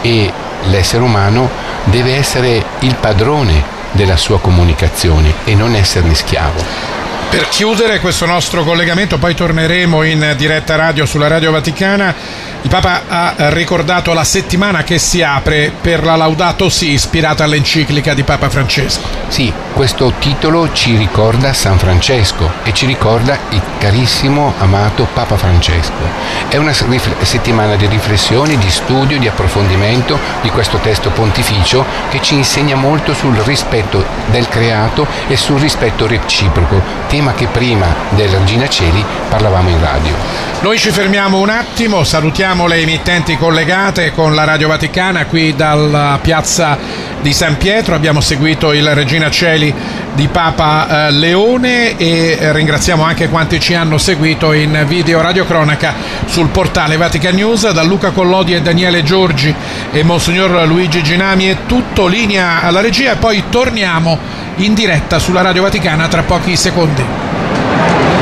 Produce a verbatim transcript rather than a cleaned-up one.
e l'essere umano deve essere il padrone della sua comunicazione e non esserne schiavo. Per chiudere questo nostro collegamento, poi torneremo in diretta radio sulla Radio Vaticana. Il Papa ha ricordato la settimana che si apre per la Laudato Si, ispirata all'enciclica di Papa Francesco. Sì, questo titolo ci ricorda San Francesco e ci ricorda il carissimo, amato Papa Francesco. È una settimana di riflessioni, di studio, di approfondimento di questo testo pontificio che ci insegna molto sul rispetto del creato e sul rispetto reciproco, tema che prima della Regina Coeli parlavamo in radio. Noi ci fermiamo un attimo, salutiamo le emittenti collegate con la Radio Vaticana qui dalla piazza di San Pietro. Abbiamo seguito il Regina Coeli di Papa eh, Leone e ringraziamo anche quanti ci hanno seguito in video radiocronaca sul portale Vatican News. Da Luca Collodi e Daniele Giorgi e Monsignor Luigi Ginami è tutto, linea alla regia e poi torniamo in diretta sulla Radio Vaticana tra pochi secondi.